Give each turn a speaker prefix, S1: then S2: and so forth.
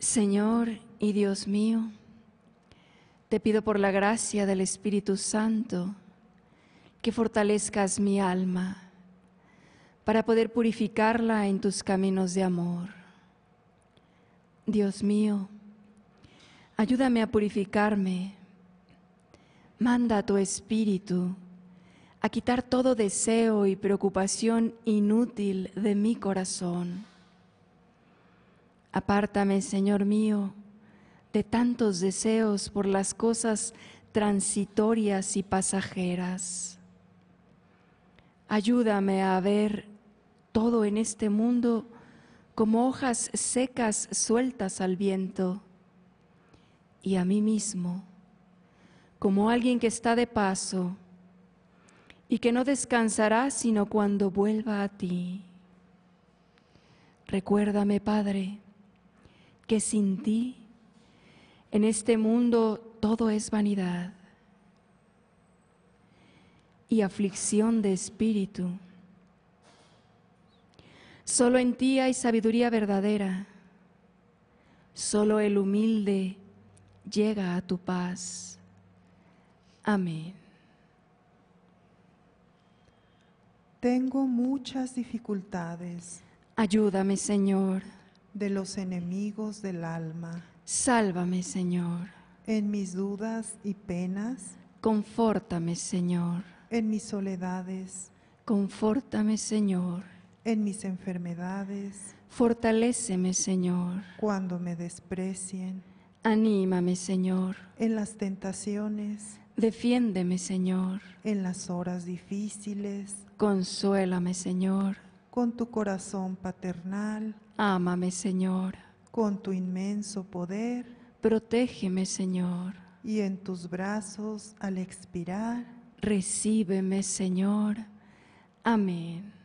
S1: Señor y Dios mío, te pido por la gracia del Espíritu Santo que fortalezcas mi alma para poder purificarla en tus caminos de amor. Dios mío, ayúdame a purificarme. Manda a tu Espíritu a quitar todo deseo y preocupación inútil de mi corazón. Apártame, Señor mío, de tantos deseos por las cosas transitorias y pasajeras. Ayúdame a ver todo en este mundo como hojas secas sueltas al viento, y a mí mismo como alguien que está de paso y que no descansará sino cuando vuelva a ti. Recuérdame, Padre, que sin ti en este mundo todo es vanidad y aflicción de espíritu. Solo en ti hay sabiduría verdadera. Solo el humilde llega a tu paz. Amén.
S2: Tengo muchas dificultades
S1: Ayúdame, Señor.
S2: de los enemigos del alma.
S1: Sálvame, Señor.
S2: En mis dudas y penas,
S1: Confórtame, Señor.
S2: en mis soledades,
S1: Confórtame, Señor.
S2: en mis enfermedades,
S1: Fortaléceme, Señor.
S2: cuando me desprecien,
S1: Anímame, Señor.
S2: en las tentaciones,
S1: Defiéndeme, Señor.
S2: en las horas difíciles,
S1: Consuélame, Señor.
S2: con tu corazón paternal,
S1: Ámame, Señor.
S2: con tu inmenso poder,
S1: Protégeme, Señor.
S2: y en tus brazos al expirar.
S1: Recíbeme, Señor. Amén.